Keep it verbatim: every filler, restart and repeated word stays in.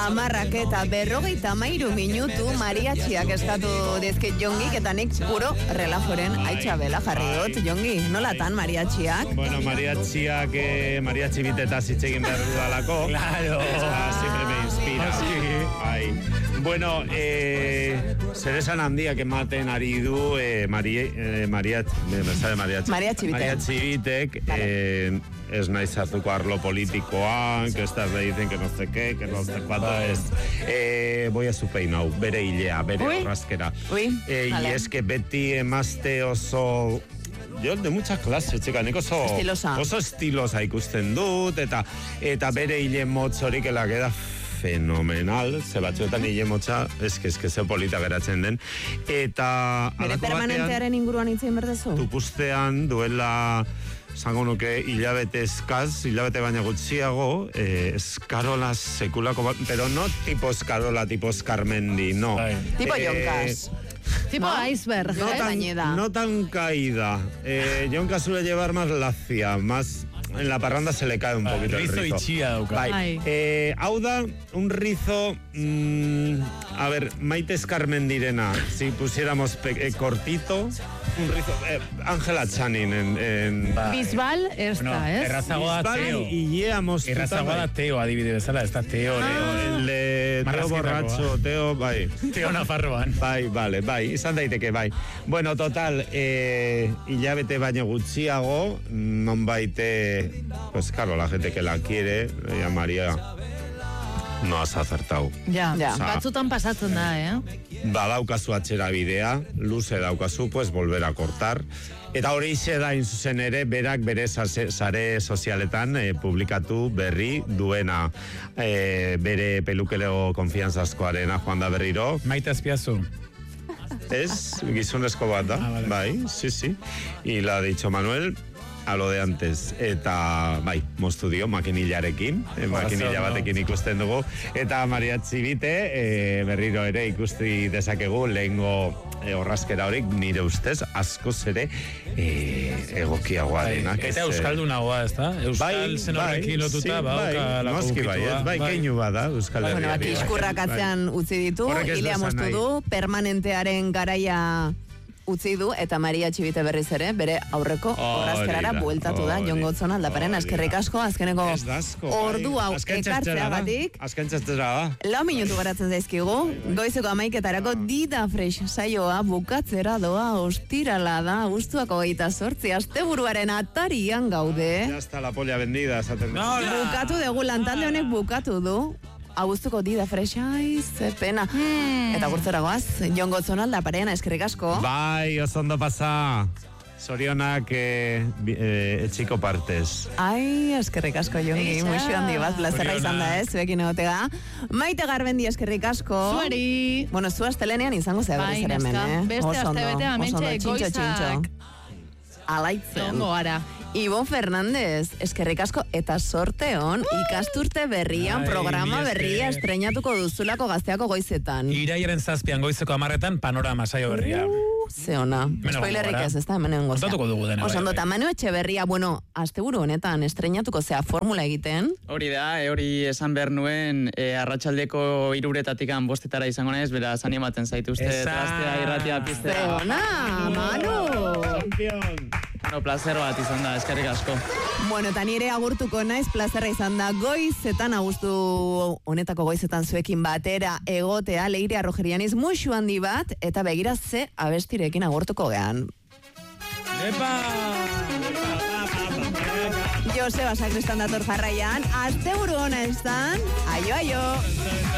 Amarrak eta berrogeita hamairu minutu mariatxiak eskatu dizkit Jongik, eta nik puro relajoren aitxabela jarri dut. Jongi, nolatan mariatxiak? Bueno, mariatxiak, eh, mariatxi bitetaz hitz egin behar dudalako. Claro. Eta siempre me inspira. Bai. Bueno, eh, zer esan handiak ematen ari du eh, mari, eh, mariat, eh, mariatxi, mariatxi bitek. Mariatxi bitek, eh, ez naiz hartuko arlo politikoan, que estas le dicen que no sé qué, que no sé cuánto es. Eh, voy a su peinau, bere hilea, bere horrazkera. Eh, y es que beti emazte oso... Yo de muchas clases, txika, nik oso... Estilosa. Oso estilosa ikusten dut, eta, eta bere hile motz hori que la queda fenomenal, ze batzuetan hile motza, eske, eske, ze polita geratzen den. Eta... Bere permanentearen inguruan hitzein berdezu? Tupustean duela... Zango nuke hilabete eskaz, hilabete baina gutxiago, eh, eskarola sekulako bat, pero no tipo eskarola, tipo eskarmendi, no. Tipo Jonkas. Tipo ¿no? iceberg, No ¿eh? tan, no tan caída. Eh, Jonka suele llevar más lacia, más... En la parranda se le cae un Bai, poquito el rizo rizo. itxia dauka. Bai. Bai. Eh, hau da, un rizo... Mmm, a ver, Maite Eskarmendirena, si pusiéramos pe- eh, cortito, un rizo... Eh, Ángela Channing en... en Bai. Bisbal, ez Bueno, da, ez? errazagoa da Bisbal Teo. y Iea Errazagoa da Teo, adibide bezala, ez da Teo. Leo, El de Teo Marrazketakoa. borratxo, Teo, bai. Teo Nafarroan. Bai, bale, bai, izan daiteke, bai. Bueno, total, eh, hilabete baino gutxiago, non baite, pues claro, la gente que la quiere, le llamaría, no has acertado. Ja, Ja. batzutan pasatzen da, eh? Badaukazu atxera bidea, luze daukazu, pues volver a cortar. Eta hori ize da inzuzen ere, berak bere sase- sare sozialetan eh, publikatu berri duena. Eh, bere pelukelego konfianzazkoarena joan da berriro. Maite Azpiazu. Es gizonezko bat da, Ah, vale. bai, sí, sí. Y lo ha dicho Manuel, a lo de antes. Eta, bai, moztu dio, makinillarekin, eh, makinilla batekin ikusten dugu. Eta mariatxi bite, eh, berriro ere ikusti dezakegu, lehengo eh, horrazkera horik, nire ustez, askoz ere eh, egokiagoa denak. Eta euskaldunagoa, ez da? Euskal zen horrekin lotuta, badauka lako noski bai, ez, bai, keinu bada, Euskal Bueno, Herria. bat iskurrak atzean utzi ditu, Horrek ez du hilea esan moztu nahi. du, permanentearen garaia utzi du, eta Maria Txibite berriz ere, bere aurreko Hori horrazkerara da, bueltatu da, hori. Jon Gotzon aldaparen, Hori eskerrik da. asko, azkeneko Ez da asko, bai. ordu hau Azken txastera da. ekartzeagatik. Azken txastera da. Lau minutu garatzen zaizkigu, goizeko amaiketarako Dida Fresh saioa bukatzera doa, ostirala da, gustuako geita sortzi, asteburuaren atarian gaude. Ya está la polla vendida, esaten. No, la- Bukatu dugu, lantalde honek bukatu du. Abuztuko Dida Fresh, ai, ze pena. Eta gurtzera goaz, Jon Gotzon aldaparen, eskerrik asko. Bai, oso ondo pasa. Zorionak eh, bi- eh, etxiko partez. Ai, eskerrik asko, Jongi, Eixa. muixo handi bat, plazerra Zorionak. izan da ez, zuekin egotega. Maite Garbendi, eskerrik asko. Zuari. Bueno, zu astelenean izango zea Bai, berriz ere hemen, neska. eh? Beste Oso ondo, astebete oso ondo, amentxe txintxo, goizak. txintxo. Alaitzen. Zongo gara. Ibon Fernandez, eskerrik asko eta sorte on, ikasturte berrian, Ai, programa mila esker. berria estrenatuko duzulako Gazteako goizetan. Iraiaren zazpian goizeko amarretan panorama saio berria. Uh, ze ona. Hemen Spoilerrik egongo gara. ez, ez da, hemen egongo zea. Kontatuko dugu dena, Oso bai, ondo, bai. eta Manu Etxeberria, bueno, asteburu honetan estrenatuko zea formula egiten. Hori da, e, hori esan behar nuen, e, arratsaldeko iruretatik bostetara izango naiz, beraz animatzen zaituzte, Esan. trastea, irratia, Ze piztea. ona, Manu! Champion! Bueno, placer bat izan da, eskerrik asko. Bueno, eta nire agurtuko naiz, plazerra izan da goizetan, agustu honetako goizetan zuekin batera egotea, Leire Arrojerianiz muxu handi bat, eta begira ze abestirekin agurtuko gean. Epa! Joseba Sakristan dator jarraian, asteburu hona estan, aio, aio!